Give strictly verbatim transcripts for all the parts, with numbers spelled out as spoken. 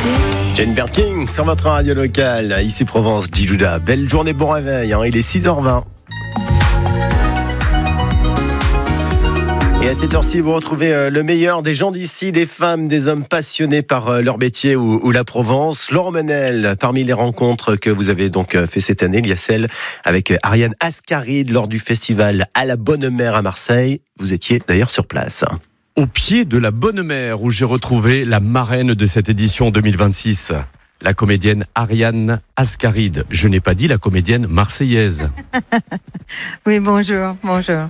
Jane Birkin sur votre radio locale, ici Provence, Djidouda. Belle journée, bon réveil, hein, il est six heures vingt. Et à cette heure-ci, vous retrouvez le meilleur des gens d'ici, des femmes, des hommes passionnés par leur métier ou, ou la Provence. Laurent Menel, parmi les rencontres que vous avez donc fait cette année, il y a celle avec Ariane Ascaride lors du festival À la Bonne Mère à Marseille. Vous étiez d'ailleurs sur place. Au pied de la Bonne Mère, où j'ai retrouvé la marraine de cette édition deux mille vingt-six, la comédienne Ariane Ascaride. Je n'ai pas dit la comédienne marseillaise. Oui, bonjour, bonjour.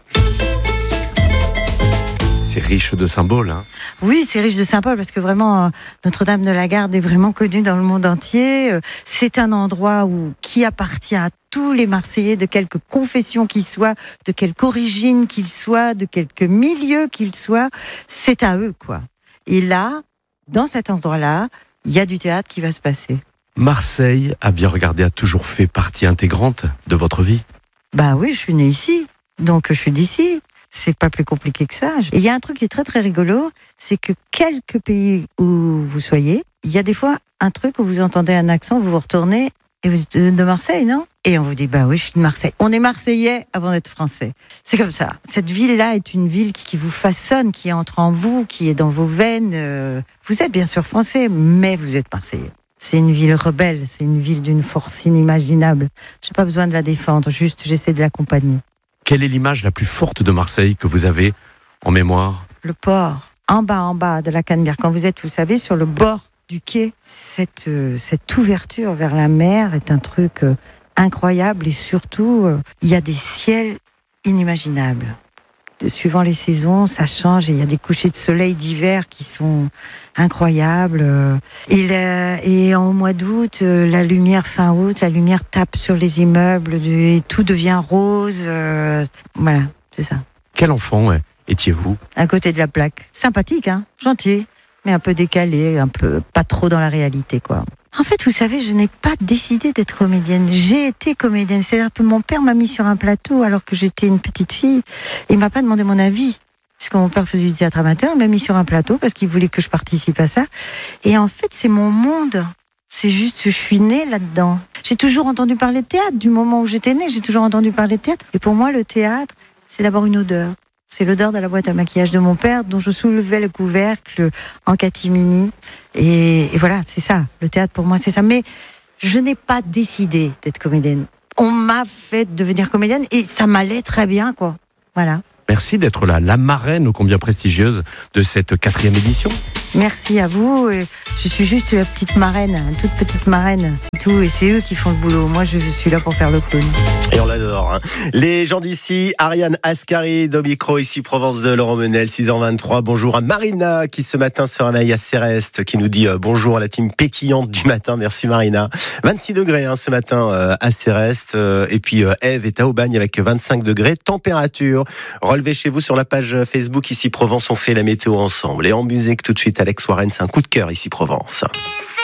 C'est riche de symboles, hein. Oui, c'est riche de symboles parce que vraiment, Notre-Dame de la Garde est vraiment connue dans le monde entier. C'est un endroit où, qui appartient à tous les Marseillais, de quelque confession qu'ils soient, de quelque origine qu'ils soient, de quelque milieu qu'ils soient. C'est à eux, quoi. Et là, dans cet endroit-là, il y a du théâtre qui va se passer. Marseille, à bien regarder, a toujours fait partie intégrante de votre vie. Bah oui, je suis née ici, donc je suis d'ici. C'est pas plus compliqué que ça. Et il y a un truc qui est très très rigolo, c'est que quelque pays où vous soyez, il y a des fois un truc où vous entendez un accent, vous vous retournez et vous dites de Marseille, non ? Et on vous dit bah oui, je suis de Marseille. On est Marseillais avant d'être Français. C'est comme ça. Cette ville-là est une ville qui, qui vous façonne, qui entre en vous, qui est dans vos veines. Vous êtes bien sûr Français, mais vous êtes Marseillais. C'est une ville rebelle, c'est une ville d'une force inimaginable. J'ai pas besoin de la défendre, juste j'essaie de l'accompagner. Quelle est l'image la plus forte de Marseille que vous avez en mémoire ? Le port, en bas, en bas de la Canebière. Quand vous êtes, vous savez, sur le bord du quai, cette, euh, cette ouverture vers la mer est un truc euh, incroyable. Et surtout, euh, il y a des ciels inimaginables. Suivant les saisons, ça change et il y a des couchers de soleil d'hiver qui sont incroyables. Et, la, et en mois d'août, la lumière fin août, la lumière tape sur les immeubles et tout devient rose. Euh, voilà, c'est ça. Quel enfant ouais, étiez-vous ? À côté de la plaque. Sympathique, hein, gentil, mais un peu décalé, un peu pas trop dans la réalité, quoi. En fait, vous savez, je n'ai pas décidé d'être comédienne. J'ai été comédienne. C'est-à-dire que mon père m'a mis sur un plateau alors que j'étais une petite fille. Il m'a pas demandé mon avis. Puisque mon père faisait du théâtre amateur, il m'a mis sur un plateau parce qu'il voulait que je participe à ça. Et en fait, c'est mon monde. C'est juste que je suis née là-dedans. J'ai toujours entendu parler de théâtre. Du moment où j'étais née, j'ai toujours entendu parler de théâtre. Et pour moi, le théâtre, c'est d'abord une odeur. C'est l'odeur de la boîte à maquillage de mon père, dont je soulevais le couvercle en catimini. Et, et voilà, c'est ça. Le théâtre, pour moi, c'est ça. Mais je n'ai pas décidé d'être comédienne. On m'a fait devenir comédienne et ça m'allait très bien, quoi. Voilà. Merci d'être là, la marraine ô combien prestigieuse de cette quatrième édition. Merci à vous. Je suis juste la petite marraine, toute petite marraine, c'est tout. Et c'est eux qui font le boulot. Moi, je suis là pour faire le clown. Et on l'adore. Hein. Les gens d'ici, Ariane Ascaride au micro, ici Provence de Laurent Menel, six heures vingt-trois. Bonjour à Marina qui ce matin se réveille à Céreste, qui nous dit euh, bonjour à la team pétillante du matin. Merci Marina. vingt-six degrés hein, ce matin euh, à Céreste. Euh, et puis euh, Eve est à Aubagne avec vingt-cinq degrés. Température relevée chez vous sur la page Facebook ici Provence. On fait la météo ensemble. Et en musique tout de suite, Alex Warren, c'est un coup de cœur ici Provence.